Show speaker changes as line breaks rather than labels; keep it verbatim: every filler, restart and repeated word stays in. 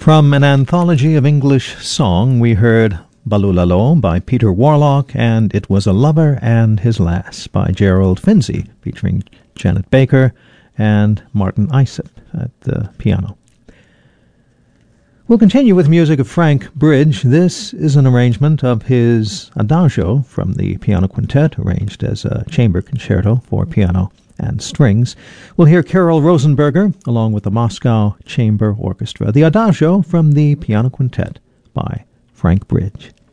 From an anthology of English song, we heard Balulalo by Peter Warlock and It Was a Lover and His Lass by Gerald Finzi, featuring Janet Baker and Martin Isip at the piano. We'll continue with music of Frank Bridge. This is an arrangement of his Adagio from the Piano Quintet, arranged as a chamber concerto for piano and strings. We'll hear Carol Rosenberger along with the Moscow Chamber Orchestra. The Adagio from the Piano Quintet by Frank Bridge.